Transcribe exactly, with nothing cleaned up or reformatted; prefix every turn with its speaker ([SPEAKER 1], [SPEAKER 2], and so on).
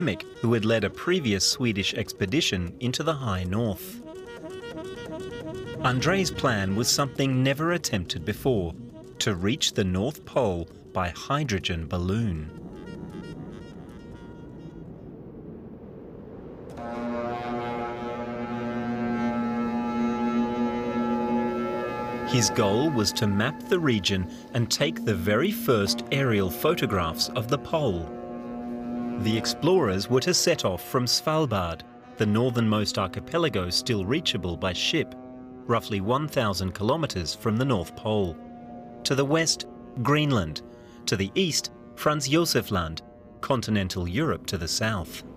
[SPEAKER 1] who had led a previous Swedish expedition into the high north. André's plan was something never attempted before: to reach the North Pole by hydrogen balloon. His goal was to map the region and take the very first aerial photographs of the pole. The explorers were to set off from Svalbard, the northernmost archipelago still reachable by ship, roughly one thousand kilometres from the North Pole. To the west, Greenland. To the east, Franz Josef Land, continental Europe to the south.